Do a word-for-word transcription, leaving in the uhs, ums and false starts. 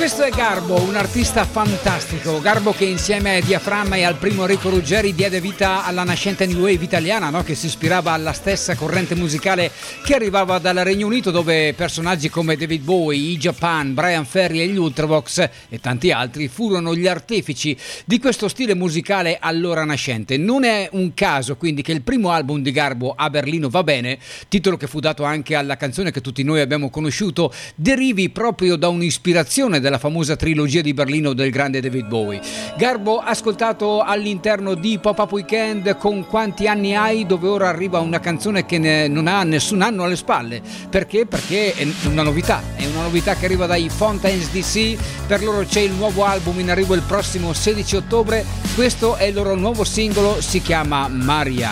Questo è Garbo, un artista fantastico. Garbo che insieme a Diaframma e al primo Enrico Ruggeri diede vita alla nascente new wave italiana, no? Che si ispirava alla stessa corrente musicale che arrivava dal Regno Unito, dove personaggi come David Bowie, i Japan, Brian Ferry e gli Ultravox e tanti altri furono gli artefici di questo stile musicale allora nascente. Non è un caso quindi che il primo album di Garbo, A Berlino va bene, titolo che fu dato anche alla canzone che tutti noi abbiamo conosciuto, derivi proprio da un'ispirazione della famosa trilogia di Berlino del grande David Bowie. Garbo ascoltato all'interno di Pop-Up Weekend con Quanti anni hai, dove ora arriva una canzone che ne, non ha nessun anno alle spalle. Perché? Perché è una novità, è una novità che arriva dai Fontaines D C. Per loro c'è il nuovo album in arrivo il prossimo sedici ottobre. Questo è il loro nuovo singolo, si chiama Maria.